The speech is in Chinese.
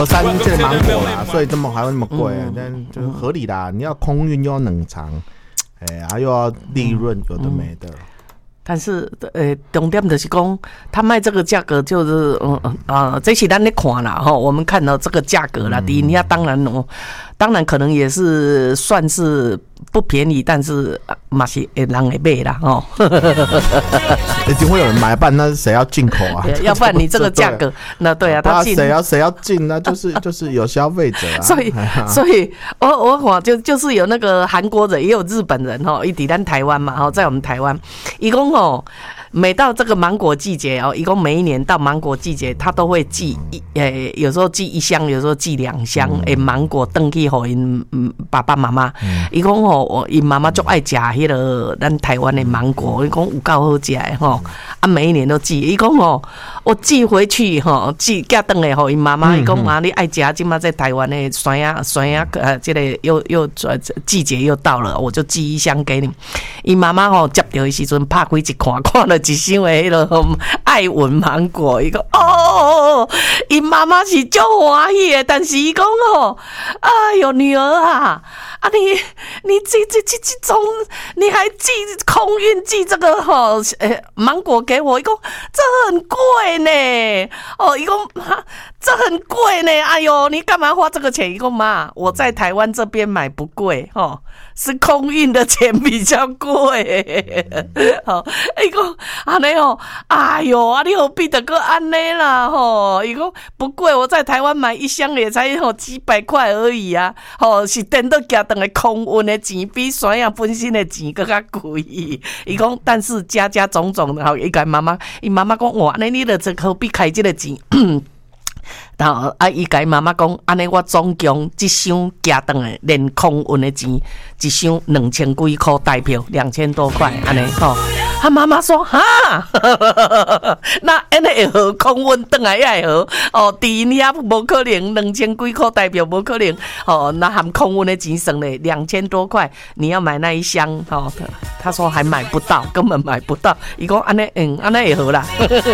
三这个芒果啦，所以这么还会那么贵，但就是合理啦。你要空运又要冷藏，还又要利润，有的没的。 但是，重点就是讲，他卖这个价格就是，这是咱咧看啦，哈，我们看到这个价格啦，第一，你要当然可能也是算是不便宜，但是嘛是人会买啦，哦。 一定会有人买，不然那是谁要进口啊？ 要不然你这个价格，那对啊，他进谁要进，那就是有消费者啊。 所以我看就是有那个韩国人，也有日本人哈，一抵咱台湾嘛，在我们台湾，一共哦。每到这个芒果季节哦，一共每一年到芒果季节，他都会寄有时候寄1箱，有时候寄2箱芒果回去给因爸爸妈妈。伊讲吼，因妈妈最爱吃迄个咱台湾的芒果，伊讲有够好吃的吼，每一年都寄。伊讲吼，我寄回去吼，寄寄回来给因妈妈。伊讲你爱吃，今嘛在台湾的酸呀这个又季节又到了，我就寄1箱给你。因妈妈吼接到的时阵，拍开一看了。一箱的迄个爱文芒果，伊讲因妈妈是足欢喜的，但是伊讲哎呦女儿啊，你这种你还寄空运寄这个芒果给我，伊讲这很贵呢，伊讲这很贵呢，哎呦你干嘛花这个钱？伊讲妈，我在台湾这边买不贵是空运的钱比较贵，伊讲安尼哎呦你何必得个安尼啦伊讲不贵，我在台湾买1箱也才几百块而已啊，是等到寄回来空运的钱比酸亚本身的钱更加贵。伊讲但是家种种的伊甲伊妈妈讲哇，安尼你就何必开这个钱？然后伊甲伊妈妈讲，安尼我总共一箱寄回来连空运的钱，一箱2000几块代票，2000多块安尼他妈妈说哈，那安尼会好空运回来也会好第一你也无可能2000几块代表无可能那含空运的钱算嘞2000多块，你要买那1箱他说还买不到，根本买不到。伊讲安尼会好啦。